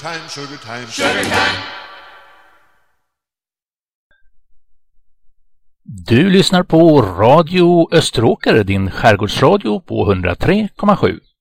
time, sugar time, sugar time. Du lyssnar på Radio Österåker, din skärgårdsradio på 103,7.